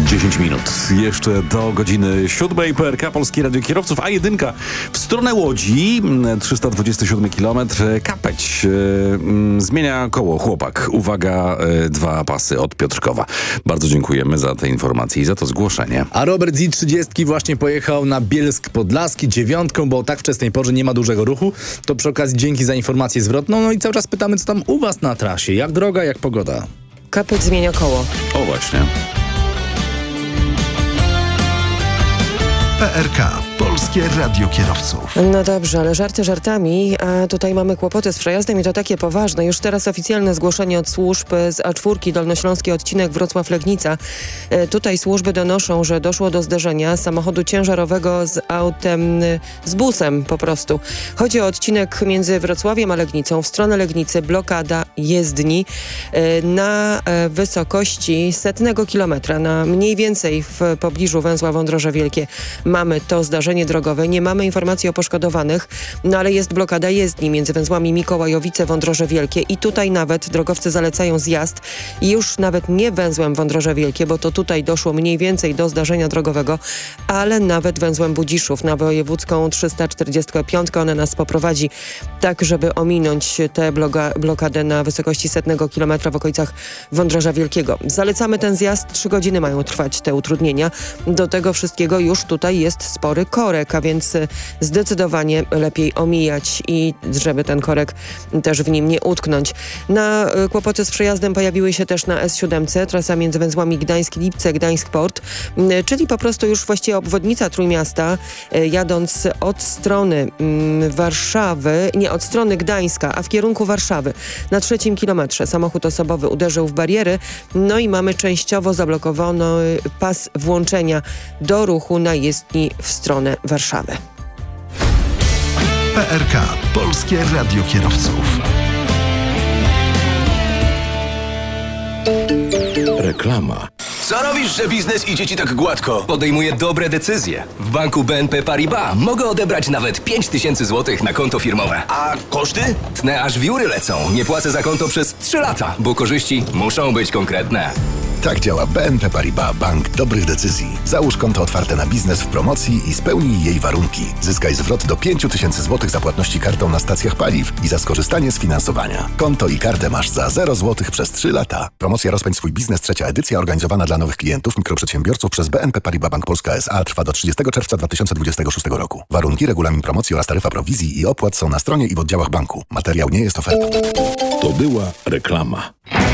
10 minut. Jeszcze do godziny 7. PRK Polskie Radio Kierowców, A1 w stronę Łodzi, 327 km. Kapeć zmienia koło, chłopak. Uwaga, 2 pasy od Piotrkowa. Bardzo dziękujemy za te informacje i za to zgłoszenie. A Robert z I-30 właśnie pojechał na Bielsk Podlaski 9, bo o tak wczesnej porze nie ma dużego ruchu. To przy okazji dzięki za informację zwrotną. No i cały czas pytamy, co tam u was na trasie. Jak droga, jak pogoda? Kapeć zmienia koło. O właśnie. PRK. Polskie Radio Kierowców. No dobrze, ale żarty żartami, a tutaj mamy kłopoty z przejazdem i to takie poważne. Już teraz oficjalne zgłoszenie od służb z A4, dolnośląski odcinek Wrocław-Legnica. Tutaj służby donoszą, że doszło do zderzenia samochodu ciężarowego z autem, z busem po prostu. Chodzi o odcinek między Wrocławiem a Legnicą. W stronę Legnicy blokada jezdni na wysokości 100 kilometra, na mniej więcej w pobliżu węzła Wądroże Wielkie. Mamy to zdarzenie drogowe. Nie mamy informacji o poszkodowanych, no ale jest blokada jezdni między węzłami Mikołajowice, Wądroże Wielkie i tutaj nawet drogowcy zalecają zjazd i już nawet nie węzłem Wądroże Wielkie, bo to tutaj doszło mniej więcej do zdarzenia drogowego, ale nawet węzłem Budziszów na wojewódzką 345. Ona nas poprowadzi tak, żeby ominąć tę blokadę na wysokości 100 kilometra w okolicach Wądroża Wielkiego. Zalecamy ten zjazd. 3 godziny mają trwać te utrudnienia. Do tego wszystkiego już tutaj jest spory korek, a więc zdecydowanie lepiej omijać i żeby ten korek też w nim nie utknąć. Na kłopoty z przejazdem pojawiły się też na S7, trasa między węzłami Gdańsk-Lipce, Gdańsk-Port, czyli po prostu już właściwie obwodnica Trójmiasta, jadąc od strony Warszawy, nie od strony Gdańska, a w kierunku Warszawy. Na 3 kilometrze samochód osobowy uderzył w bariery, no i mamy częściowo zablokowany pas włączenia do ruchu na jezdni w stronę Warszawy. PRK. Polskie Radio Kierowców. Reklama. Co robisz, że biznes idzie ci tak gładko? Podejmuję dobre decyzje. W banku BNP Paribas mogę odebrać nawet 5000 zł na konto firmowe. A koszty? Tnę aż wióry lecą. Nie płacę za konto przez 3 lata, bo korzyści muszą być konkretne. Tak działa BNP Paribas, bank dobrych decyzji. Załóż konto otwarte na biznes w promocji i spełnij jej warunki. Zyskaj zwrot do 5000 zł za płatności kartą na stacjach paliw i za skorzystanie z finansowania. Konto i kartę masz za 0 zł przez 3 lata. Promocja Rozpędź swój biznes, 3. edycja, organizowana dla nowych klientów, mikroprzedsiębiorców przez BNP Paribas Bank Polska S.A. trwa do 30 czerwca 2026 roku. Warunki, regulamin promocji oraz taryfa prowizji i opłat są na stronie i w oddziałach banku. Materiał nie jest ofertą. To była reklama.